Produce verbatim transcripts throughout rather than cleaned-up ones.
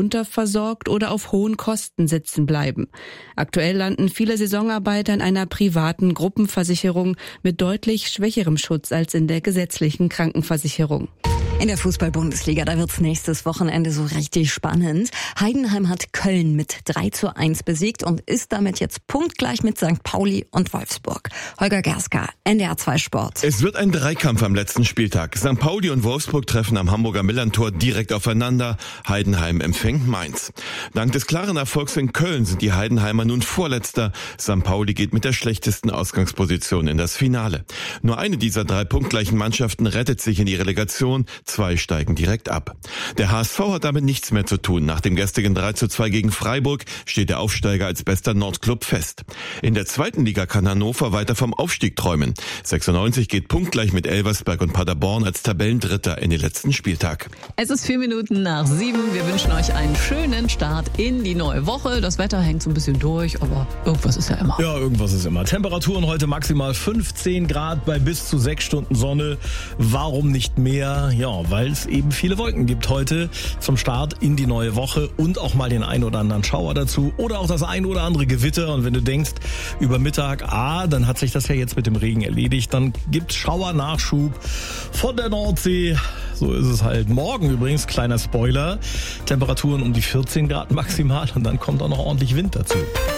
unterversorgt oder auf hohen Kosten sitzen bleiben. Aktuell landen viele Saisonarbeiter in einer privaten Gruppenversicherung mit deutlich schwächerem Schutz als in der gesetzlichen Krankenversicherung. In der Fußball-Bundesliga, da wird's nächstes Wochenende so richtig spannend. Heidenheim hat Köln mit drei zu eins besiegt und ist damit jetzt punktgleich mit Sankt Pauli und Wolfsburg. Holger Gerska, N D R zwei Sport. Es wird ein Dreikampf am letzten Spieltag. Sankt Pauli und Wolfsburg treffen am Hamburger Millerntor direkt aufeinander. Heidenheim empfängt Mainz. Dank des klaren Erfolgs in Köln sind die Heidenheimer nun Vorletzter. Sankt Pauli geht mit der schlechtesten Ausgangsposition in das Finale. Nur eine dieser drei punktgleichen Mannschaften rettet sich in die Relegation. Zwei steigen direkt ab. Der H S V hat damit nichts mehr zu tun. Nach dem gestrigen drei zu zwei gegen Freiburg steht der Aufsteiger als bester Nordclub fest. In der zweiten Liga kann Hannover weiter vom Aufstieg träumen. sechsundneunzig geht punktgleich mit Elversberg und Paderborn als Tabellendritter in den letzten Spieltag. Es ist vier Minuten nach sieben. Wir wünschen euch einen schönen Start in die neue Woche. Das Wetter hängt so ein bisschen durch, aber irgendwas ist ja immer. Ja, irgendwas ist immer. Temperaturen heute maximal fünfzehn Grad bei bis zu sechs Stunden Sonne. Warum nicht mehr? Ja, weil es eben viele Wolken gibt heute zum Start in die neue Woche und auch mal den ein oder anderen Schauer dazu oder auch das ein oder andere Gewitter. Und wenn du denkst, über Mittag, ah, dann hat sich das ja jetzt mit dem Regen erledigt, dann gibt's Schauernachschub von der Nordsee. So ist es halt. Morgen übrigens, kleiner Spoiler, Temperaturen um die vierzehn Grad maximal und dann kommt auch noch ordentlich Wind dazu.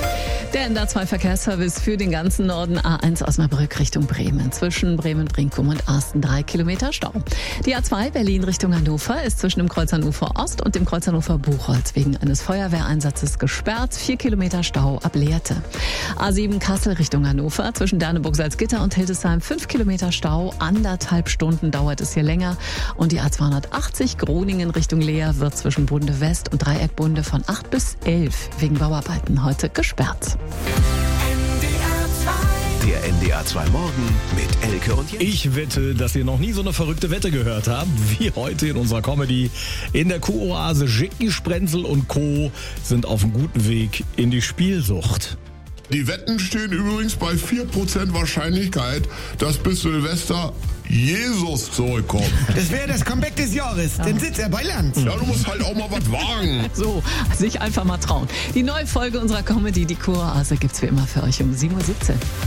Der N D R zwei Verkehrsservice für den ganzen Norden. A eins Osnabrück Richtung Bremen. Zwischen Bremen-Brinkum und Asten drei Kilometer Stau. Die A zwei Berlin Richtung Hannover ist zwischen dem Kreuz Hannover Ost und dem Kreuz Hannover Buchholz wegen eines Feuerwehreinsatzes gesperrt. Vier Kilometer Stau ab Lehrte. A sieben Kassel Richtung Hannover. Zwischen Derneburg-Salzgitter und Hildesheim fünf Kilometer Stau. Anderthalb Stunden dauert es hier länger. Und die A zweihundertachtzig Groningen Richtung Leer wird zwischen Bunde West und Dreieck Bunde von acht bis elf wegen Bauarbeiten heute gesperrt. Der N D R zwei Morgen mit Elke und Jens. Ich wette, dass ihr noch nie so eine verrückte Wette gehört habt, wie heute in unserer Comedy. In der Kuhoase Jicki Sprenzel und Co. sind auf einem guten Weg in die Spielsucht. Die Wetten stehen übrigens bei vier Prozent Wahrscheinlichkeit, dass bis Silvester Jesus zurückkommt. Das wäre das Comeback des Jahres. Dann sitzt er bei Land. Ja, du musst halt auch mal was wagen. So, sich einfach mal trauen. Die neue Folge unserer Comedy, die Kuhoase, gibt's wie immer für euch um sieben Uhr siebzehn.